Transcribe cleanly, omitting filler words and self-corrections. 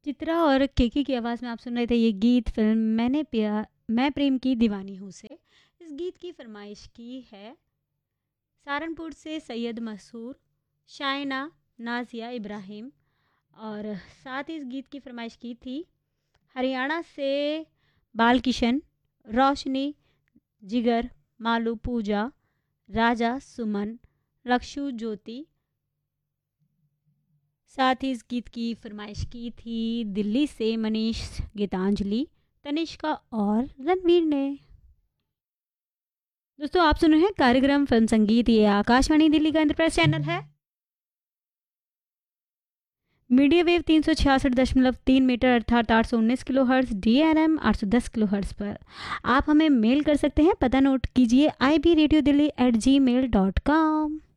चित्रा और केकी की आवाज़ में आप सुन रहे थे ये गीत फिल्म मैं प्रेम की दीवानी हूँ से। इस गीत की फरमाइश की है सहारनपुर से सैयद मसूर, शायना, नाजिया इब्राहिम और साथ ही इस गीत की फरमाइश की थी हरियाणा से बाल किशन, रोशनी, जिगर, मालू, पूजा, राजा, सुमन, रक्षु, ज्योति। साथ ही इस गीत की फरमाइश की थी दिल्ली से मनीष, गीतांजलि, तनिष्का और रणवीर ने। दोस्तों आप सुन रहे हैं कार्यक्रम फिल्म संगीत, ये आकाशवाणी दिल्ली का इंटरप्रेस चैनल है। मीडिया वेव 366.3 मीटर अर्थात 819 kilo hertz, DRM 810 kilo hertz पर आप हमें मेल कर सकते हैं। पता नोट कीजिए IBRadioDilly@gmail.com।